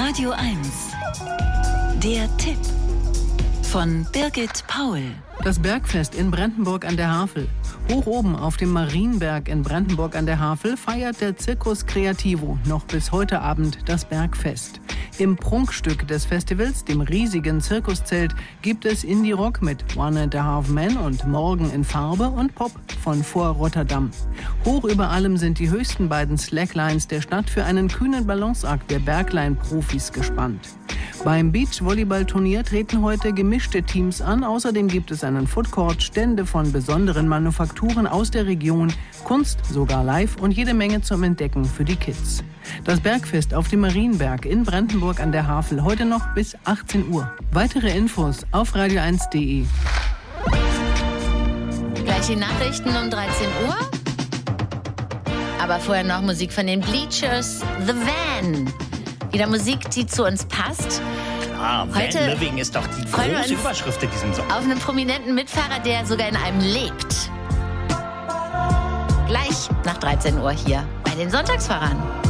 Radio 1. Der Tipp von Birgit Paul. Das Bergfest in Brandenburg an der Havel. Hoch oben auf dem Marienberg in Brandenburg an der Havel feiert der Circus Creativo noch bis heute Abend das Bergfest. Im Prunkstück des Festivals, dem riesigen Zirkuszelt, gibt es Indie-Rock mit One and a Half Men und Morgen in Farbe und Pop von Vor Rotterdam. Hoch über allem sind die höchsten beiden Slacklines der Stadt für einen kühnen Balanceakt der Bergline-Profis gespannt. Beim Beachvolleyball-Turnier treten heute gemischte Teams an. Außerdem gibt es einen Foodcourt, Stände von besonderen Manufakturen aus der Region, Kunst, sogar live und jede Menge zum Entdecken für die Kids. Das Bergfest auf dem Marienberg in Brandenburg an der Havel heute noch bis 18 Uhr. Weitere Infos auf radio1.de. Gleich die Nachrichten um 13 Uhr. Aber vorher noch Musik von den Bleachers, The Van. Wieder Musik, die zu uns passt. Van Living ist doch die große Überschrift in diesem Song. Auf einen prominenten Mitfahrer, der sogar in einem lebt. Gleich nach 13 Uhr hier bei den Sonntagsfahrern.